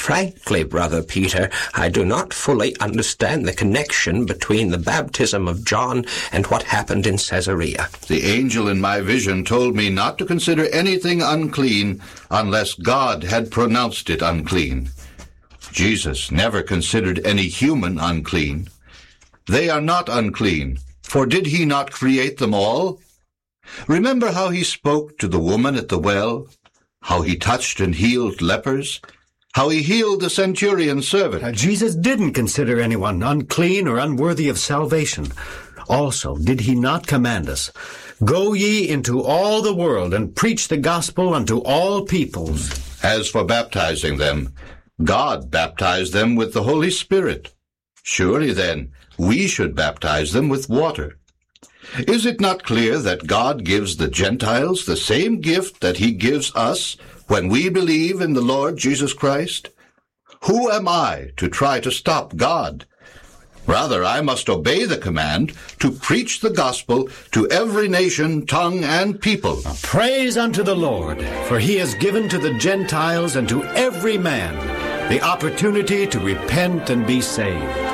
Frankly, Brother Peter, I do not fully understand the connection between the baptism of John and what happened in Caesarea. The angel in my vision told me not to consider anything unclean unless God had pronounced it unclean. Jesus never considered any human unclean. They are not unclean, for did he not create them all? Remember how he spoke to the woman at the well, how he touched and healed lepers, how he healed the centurion's servant. Jesus didn't consider anyone unclean or unworthy of salvation. Also, did he not command us, "Go ye into all the world and preach the gospel unto all peoples"? As for baptizing them, God baptized them with the Holy Spirit. Surely then, we should baptize them with water. Is it not clear that God gives the Gentiles the same gift that he gives us when we believe in the Lord Jesus Christ? Who am I to try to stop God? Rather, I must obey the command to preach the gospel to every nation, tongue, and people. Praise unto the Lord, for he has given to the Gentiles and to every man the opportunity to repent and be saved.